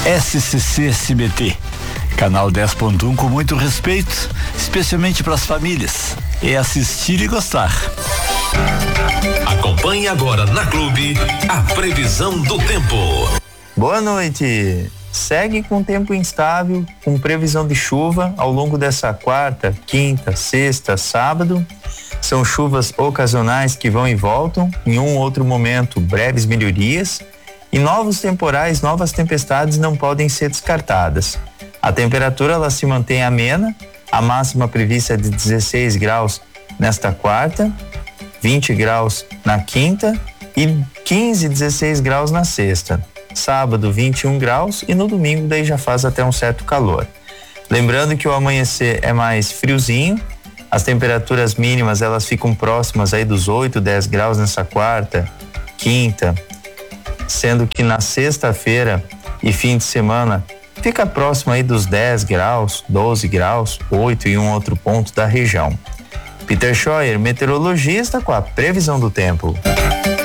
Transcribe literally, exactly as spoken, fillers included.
S C C S B T, canal dez ponto um com muito respeito, especialmente para as famílias. É assistir e gostar. Acompanhe agora na Clube a previsão do tempo. Boa noite. Segue com tempo instável, com previsão de chuva ao longo dessa quarta, quinta, sexta, sábado. São chuvas ocasionais que vão e voltam, em um ou outro momento breves melhorias, e novos temporais, novas tempestades não podem ser descartadas. A temperatura ela se mantém amena, a máxima prevista é de dezesseis graus nesta quarta, vinte graus na quinta e quinze, dezesseis graus na sexta. Sábado vinte e um graus e no domingo daí já faz até um certo calor. Lembrando que o amanhecer é mais friozinho, as temperaturas mínimas elas ficam próximas aí dos oito, dez graus nessa quarta, quinta, sendo que na sexta-feira e fim de semana fica próximo aí dos dez graus, doze graus, oito em um outro ponto da região. Peter Scheuer, meteorologista, com a previsão do tempo.